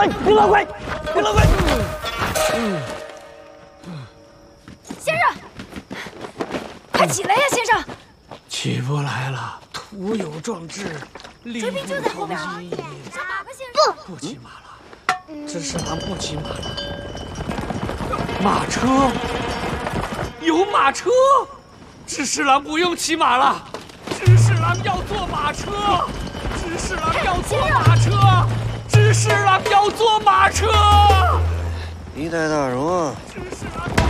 鬼，你老鬼，你老鬼！ 先生，快起来呀，先生！ 起不来了，徒有壮志， 追兵就在后面啊！上马吧，先生！ 不骑马了，知识郎不骑马了。马车，有马车，知识郎不用骑马了。知识郎要坐马车，知识郎要坐马车，知识郎要坐马车。 一代大荣， 知识郎。